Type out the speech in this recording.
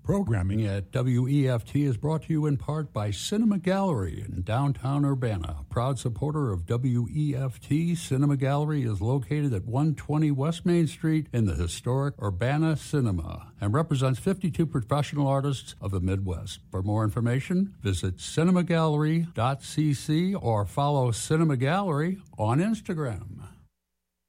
Programming at WEFT is brought to you in part by Cinema Gallery in downtown Urbana. Proud supporter of WEFT, Cinema Gallery is located at 120 West Main Street in the historic Urbana Cinema and represents 52 professional artists of the Midwest. For more information, visit cinemagallery.cc or follow Cinema Gallery on Instagram.